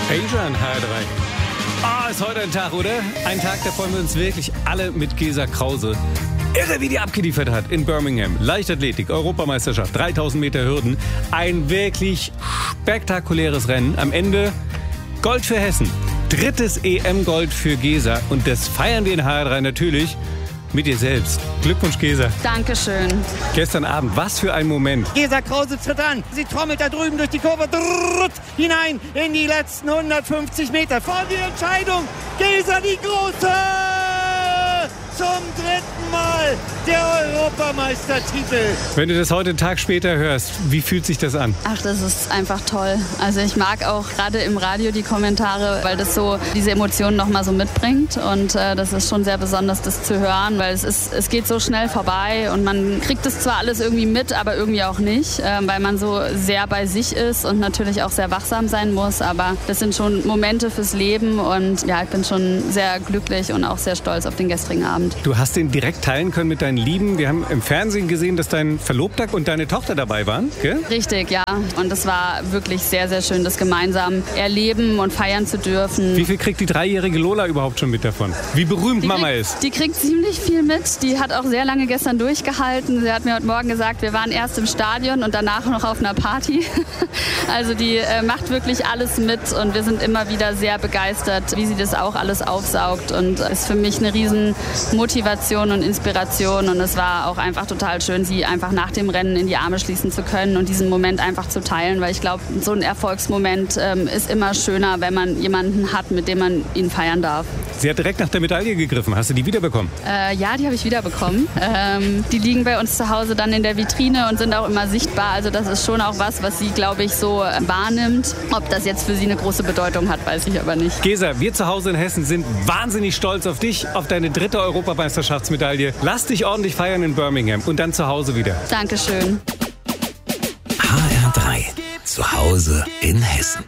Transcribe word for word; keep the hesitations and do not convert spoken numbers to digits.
Asia in H R drei. Ah, oh, ist heute ein Tag, oder? Ein Tag, da freuen wir uns wirklich alle mit Gesa Krause. Irre, wie die abgeliefert hat in Birmingham. Leichtathletik, Europameisterschaft, dreitausend Meter Hürden. Ein wirklich spektakuläres Rennen. Am Ende Gold für Hessen. Drittes E M-Gold für Gesa. Und das feiern wir in H R drei natürlich mit ihr selbst. Glückwunsch, Gesa. Dankeschön. Gestern Abend, was für ein Moment. Gesa Krause tritt an. Sie trommelt da drüben durch die Kurve drrrt, hinein in die letzten hundertfünfzig Meter. Vor die Entscheidung. Gesa die Große! Zum dritten Mal der Europameistertitel. Wenn du das heute einen Tag später hörst, wie fühlt sich das an? Ach, das ist einfach toll. Also ich mag auch gerade im Radio die Kommentare, weil das so diese Emotionen noch mal so mitbringt. Und äh, das ist schon sehr besonders, das zu hören, weil es ist, es geht so schnell vorbei und man kriegt es zwar alles irgendwie mit, aber irgendwie auch nicht, äh, weil man so sehr bei sich ist und natürlich auch sehr wachsam sein muss. Aber das sind schon Momente fürs Leben und ja, ich bin schon sehr glücklich und auch sehr stolz auf den gestrigen Abend. Du hast den direkt teilen können mit deinen Lieben. Wir haben im Fernsehen gesehen, dass dein Verlobter und deine Tochter dabei waren, gell? Richtig, ja. Und es war wirklich sehr, sehr schön, das gemeinsam erleben und feiern zu dürfen. Wie viel kriegt die dreijährige Lola überhaupt schon mit davon? Wie berühmt die Mama kriegt, ist? Die kriegt ziemlich viel mit. Die hat auch sehr lange gestern durchgehalten. Sie hat mir heute Morgen gesagt, wir waren erst im Stadion und danach noch auf einer Party. Also die äh, macht wirklich alles mit und wir sind immer wieder sehr begeistert, wie sie das auch alles aufsaugt. Und ist für mich eine riesen Motivation und Inspiration und es war auch einfach total schön, sie einfach nach dem Rennen in die Arme schließen zu können und diesen Moment einfach zu teilen, weil ich glaube, so ein Erfolgsmoment ähm, ist immer schöner, wenn man jemanden hat, mit dem man ihn feiern darf. Sie hat direkt nach der Medaille gegriffen. Hast du die wiederbekommen? Äh, ja, die habe ich wiederbekommen. Ähm, die liegen bei uns zu Hause dann in der Vitrine und sind auch immer sichtbar. Also das ist schon auch was, was sie, glaube ich, so äh, wahrnimmt. Ob das jetzt für sie eine große Bedeutung hat, weiß ich aber nicht. Gesa, wir zu Hause in Hessen sind wahnsinnig stolz auf dich, auf deine dritte Europameisterschaftsmedaille. Lass dich ordentlich feiern in Birmingham und dann zu Hause wieder. Dankeschön. H R drei. Zu Hause in Hessen.